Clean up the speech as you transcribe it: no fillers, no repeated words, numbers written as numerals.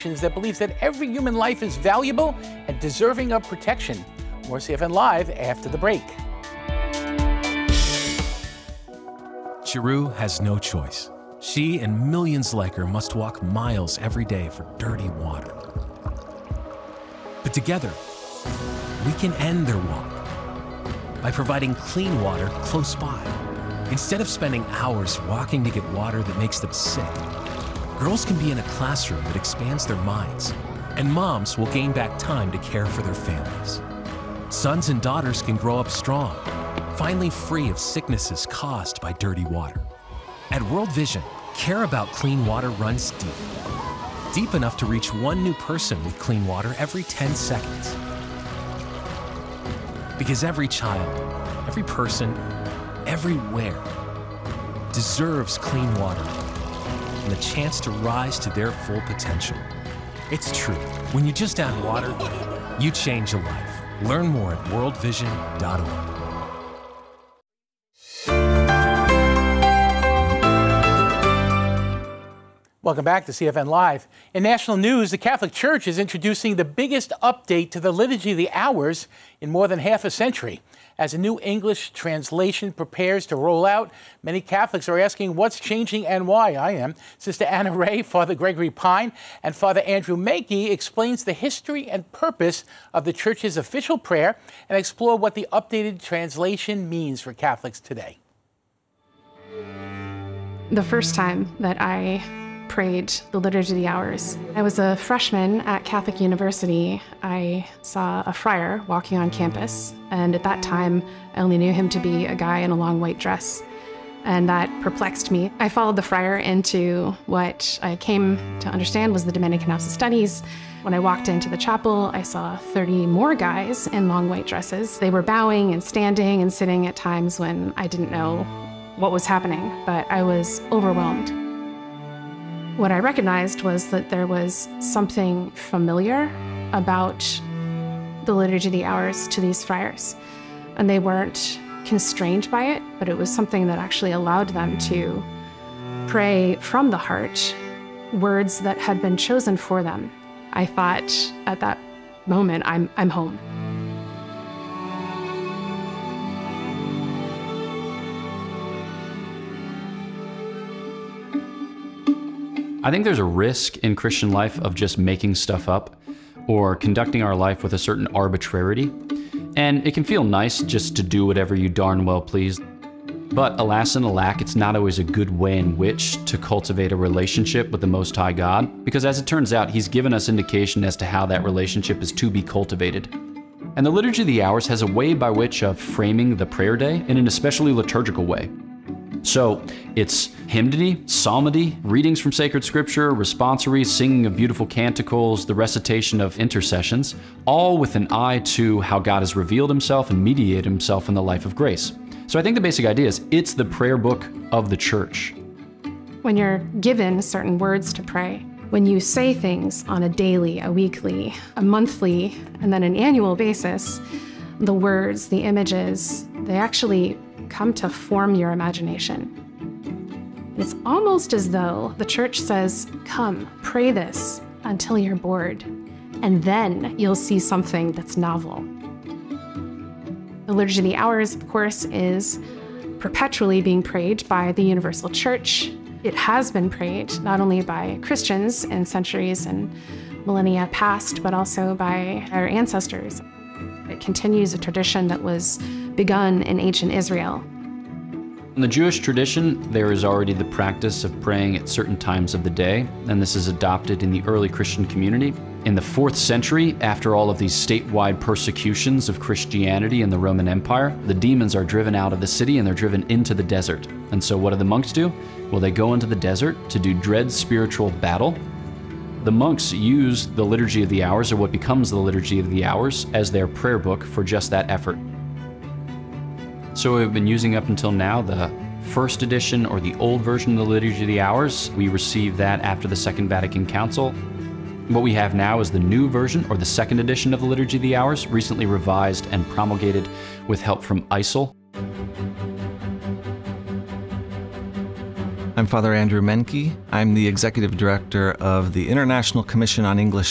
that believes that every human life is valuable and deserving of protection. More CFN Live after the break. Chiru has no choice. She and millions like her must walk miles every day for dirty water. But together, we can end their walk by providing clean water close by. Instead of spending hours walking to get water that makes them sick, girls can be in a classroom that expands their minds, and moms will gain back time to care for their families. Sons and daughters can grow up strong, finally free of sicknesses caused by dirty water. At World Vision, care about clean water runs deep. Deep enough to reach one new person with clean water every 10 seconds. Because every child, every person, everywhere deserves clean water and the chance to rise to their full potential. It's true. When you just add water, you change a life. Learn more at worldvision.org. Welcome back to CFN Live. In national news, the Catholic Church is introducing the biggest update to the Liturgy of the Hours in more than half a century. As a new English translation prepares to roll out, many Catholics are asking what's changing and why. I am. Sister Anna Ray, Father Gregory Pine, and Father Andrew Mackey explains the history and purpose of the Church's official prayer and explore what the updated translation means for Catholics today. The first time that I prayed the Liturgy of the Hours, I was a freshman at Catholic University. I saw a friar walking on campus, and at that time, I only knew him to be a guy in a long white dress, and that perplexed me. I followed the friar into what I came to understand was the Dominican House of Studies. When I walked into the chapel, I saw 30 more guys in long white dresses. They were bowing and standing and sitting at times when I didn't know what was happening, but I was overwhelmed. What I recognized was that there was something familiar about the Liturgy of the Hours to these friars. And they weren't constrained by it, but it was something that actually allowed them to pray from the heart words that had been chosen for them. I thought at that moment, I'm home. I think there's a risk in Christian life of just making stuff up or conducting our life with a certain arbitrarity. And it can feel nice just to do whatever you darn well please. But alas and alack, it's not always a good way in which to cultivate a relationship with the Most High God, because as it turns out, He's given us indication as to how that relationship is to be cultivated. And the Liturgy of the Hours has a way by which of framing the prayer day in an especially liturgical way. So it's hymnody, psalmody, readings from sacred scripture, responsory, singing of beautiful canticles, the recitation of intercessions, all with an eye to how God has revealed Himself and mediated Himself in the life of grace. So I think the basic idea is it's the prayer book of the Church. When you're given certain words to pray, when you say things on a daily, a weekly, a monthly, and then an annual basis, the words, the images, they actually come to form your imagination. It's almost as though the Church says, come, pray this until you're bored, and then you'll see something that's novel. The Liturgy of the Hours, of course, is perpetually being prayed by the Universal Church. It has been prayed not only by Christians in centuries and millennia past, but also by our ancestors. It continues a tradition that was begun in ancient Israel. In the Jewish tradition, there is already the practice of praying at certain times of the day, and this is adopted in the early Christian community. In the 4th century, after all of these statewide persecutions of Christianity in the Roman Empire, the demons are driven out of the city and they're driven into the desert. And so what do the monks do? Well, they go into the desert to do dread spiritual battle. The monks use the Liturgy of the Hours, or what becomes the Liturgy of the Hours, as their prayer book for just that effort. So we've been using up until now the first edition or the old version of the Liturgy of the Hours. We received that after the Second Vatican Council. What we have now is the new version, or the second edition of the Liturgy of the Hours, recently revised and promulgated with help from ISIL. I'm Father Andrew Menke. I'm the Executive Director of the International Commission on English